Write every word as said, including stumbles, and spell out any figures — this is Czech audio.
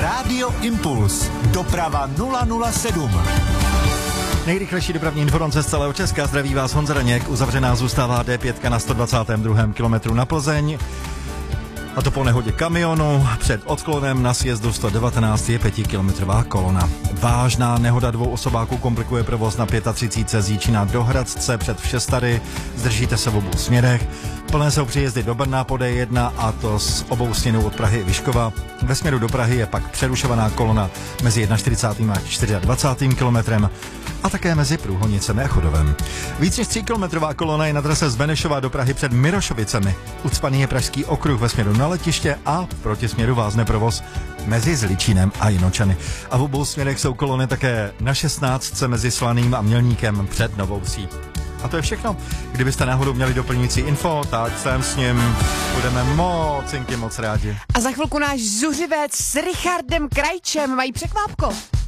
Rádio Impuls. Doprava nula nula sedm. Nejrychlejší dopravní informace z celého Česka. Zdraví vás Honza Daněk. Uzavřená zůstává D pět na sto dvacátém druhém kilometru na Plzeň. A to po nehodě kamionu. Před odklonem na sjezdu sto devatenáct je pětikilometrová kolona. Vážná nehoda dvou osobáků komplikuje provoz na třicet pět z Jíčína do Hradce před Všestady. Zdržíte se v obou směrech. Plné jsou příjezdy do Brna po D jedna, a to z obou směrů od Prahy Vyškova. Ve směru do Prahy je pak přerušovaná kolona mezi čtyřicátým prvním a dvacátým čtvrtým kilometrem a také mezi Průhonicemi a Chodovem. Víc než tříkilometrová kolona je na trase z Benešova do Prahy před Mirošovicemi. Ucpaný je Pražský okruh ve směru na letiště a v protisměru vázne provoz mezi Zličínem a Jinočany. A v obou směrech jsou kolony také na šestnáctce mezi Slaným a Mělníkem před Novou Vsí. A to je všechno. Kdybyste náhodou měli doplňující info, tak sem s ním budeme mocinky moc rádi. A za chvilku náš zuřivec s Richardem Krajčem mají překvápko.